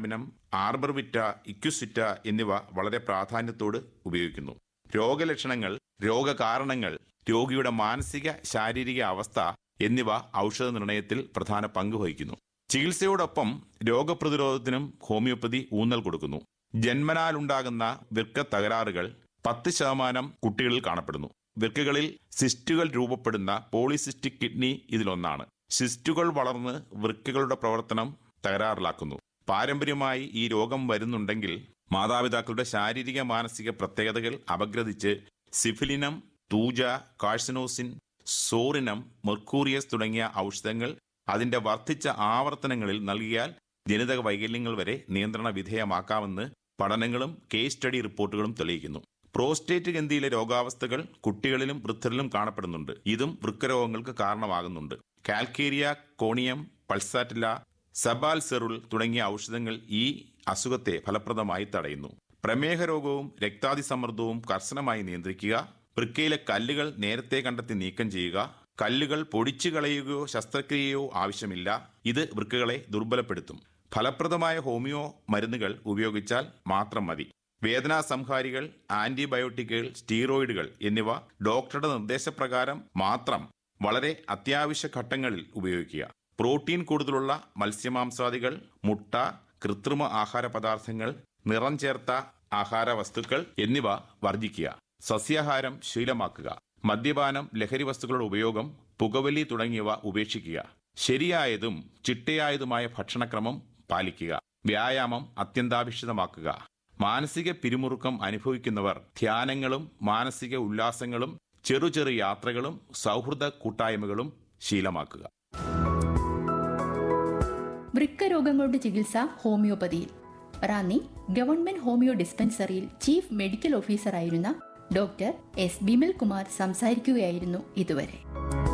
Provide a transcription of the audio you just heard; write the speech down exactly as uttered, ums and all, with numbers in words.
മിനം, ആർബർവിറ്റ, ഇക്യുസിറ്റ എന്നിവ വളരെ പ്രാധാന്യത്തോട് ഉപയോഗിക്കുന്നു. രോഗലക്ഷണങ്ങൾ, രോഗകാരണങ്ങൾ, രോഗിയുടെ മാനസിക ശാരീരിക അവസ്ഥ എന്നിവ ഔഷധ നിർണയത്തിൽ പ്രധാന പങ്ക് വഹിക്കുന്നു. ചികിത്സയോടൊപ്പം രോഗപ്രതിരോധത്തിനും ഹോമിയോപ്പതി ഊന്നൽ കൊടുക്കുന്നു. ജന്മനാലുണ്ടാകുന്ന വൃക്ക തകരാറുകൾ പത്ത് ശതമാനം കുട്ടികളിൽ കാണപ്പെടുന്നു. വൃക്കകളിൽ സിസ്റ്റുകൾ രൂപപ്പെടുന്ന പോളിസിസ്റ്റിക് കിഡ്നി ഇതിലൊന്നാണ്. സിസ്റ്റുകൾ വളർന്ന് വൃക്കകളുടെ പ്രവർത്തനം തകരാറിലാക്കുന്നു. പാരമ്പര്യമായി ഈ രോഗം വരുന്നുണ്ടെങ്കിൽ മാതാപിതാക്കളുടെ ശാരീരിക മാനസിക പ്രത്യേകതകൾ അപഗ്രഥിച്ച് സിഫിലിനം, തൂജ, കാഴ്സനോസിൻ, സോറിനം, മെർക്കൂറിയസ് തുടങ്ങിയ ഔഷധങ്ങൾ അതിന്റെ വർദ്ധിച്ച ആവർത്തനങ്ങളിൽ നൽകിയാൽ ജനിതക വൈകല്യങ്ങൾ വരെ നിയന്ത്രണ വിധേയമാക്കാമെന്ന് പഠനങ്ങളും കേസ് സ്റ്റഡി റിപ്പോർട്ടുകളും തെളിയിക്കുന്നു. പ്രോസ്റ്റേറ്റ് ഗ്രന്ഥിയിലെ രോഗാവസ്ഥകൾ കുട്ടികളിലും വൃദ്ധരിലും കാണപ്പെടുന്നുണ്ട്. ഇതും വൃക്കരോഗങ്ങൾക്ക് കാരണമാകുന്നുണ്ട്. കാൽക്കേരിയ, കോണിയം, പൾസാറ്റില, സബാൽസെറുൾ തുടങ്ങിയ ഔഷധങ്ങൾ ഈ അസുഖത്തെ ഫലപ്രദമായി തടയുന്നു. പ്രമേഹ രോഗവും രക്താതിസമ്മർദ്ദവും കർശനമായി നിയന്ത്രിക്കുക. വൃക്കയിലെ കല്ലുകൾ നേരത്തെ കണ്ടെത്തി നീക്കം ചെയ്യുക. കല്ലുകൾ പൊടിച്ചു കളയുകയോ ശസ്ത്രക്രിയയോ ആവശ്യമില്ല. ഇത് വൃക്കകളെ ദുർബലപ്പെടുത്തും. ഫലപ്രദമായ ഹോമിയോ മരുന്നുകൾ ഉപയോഗിച്ചാൽ മാത്രം മതി. വേദനാ സംഹാരികൾ, ആന്റിബയോട്ടിക്കുകൾ, സ്റ്റീറോയിഡുകൾ എന്നിവ ഡോക്ടറുടെ നിർദ്ദേശപ്രകാരം മാത്രം വളരെ അത്യാവശ്യ ഘട്ടങ്ങളിൽ ഉപയോഗിക്കുക. പ്രോട്ടീൻ കൂടുതലുള്ള മത്സ്യമാംസാദികൾ, മുട്ട, കൃത്രിമ ആഹാര പദാർത്ഥങ്ങൾ, നിറം ചേർത്ത ആഹാര വസ്തുക്കൾ എന്നിവ വർജിക്കുക. സസ്യാഹാരം ശീലമാക്കുക. മദ്യപാനം, ലഹരി വസ്തുക്കളുടെ ഉപയോഗം, പുകവലി തുടങ്ങിയവ ഉപേക്ഷിക്കുക. ശരിയായതും ചിട്ടയായതുമായ ഭക്ഷണക്രമം പാലിക്കുക. വ്യായാമം അത്യന്താപേക്ഷിതമാക്കുക. മാനസിക പിരിമുറുക്കം അനുഭവിക്കുന്നവർ ധ്യാനങ്ങളും മാനസിക ഉല്ലാസങ്ങളും ചെറു ചെറു യാത്രകളും സൗഹൃദ കൂട്ടായ്മകളും ശീലമാക്കുക. വൃക്കരോഗങ്ങളുടെ ചികിത്സ ഹോമിയോപ്പതിയിൽ. Ranni government homeo ഡിസ്പെൻസറിയിൽ chief medical ഓഫീസറായിരുന്ന doctor S Bimal Kumar സംസാരിക്കുകയായിരുന്നു ഇതുവരെ.